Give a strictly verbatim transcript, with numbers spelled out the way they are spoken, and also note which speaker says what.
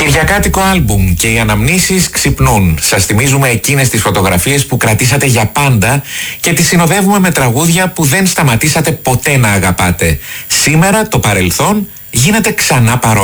Speaker 1: Κυριακάτικο άλμπουμ και οι αναμνήσεις ξυπνούν. Σας θυμίζουμε εκείνες τις φωτογραφίες που κρατήσατε για πάντα και τις συνοδεύουμε με τραγούδια που δεν σταματήσατε ποτέ να αγαπάτε. Σήμερα το παρελθόν γίνεται ξανά παρόν.